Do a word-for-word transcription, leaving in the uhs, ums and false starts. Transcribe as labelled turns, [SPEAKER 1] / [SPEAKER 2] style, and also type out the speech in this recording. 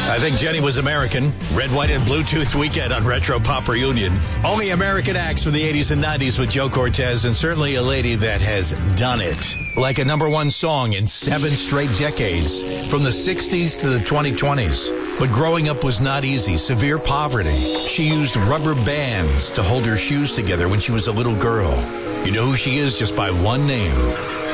[SPEAKER 1] I think Jenny was American. Red, white, and Bluetooth weekend on Retro Pop Reunion. Only American acts from the eighties and nineties with Joe Cortez, and certainly a lady that has done it. Like a number one song in seven straight decades, from the sixties to the twenty twenties. But growing up was not easy. Severe poverty. She used rubber bands to hold her shoes together when she was a little girl. You know who she is just by one name.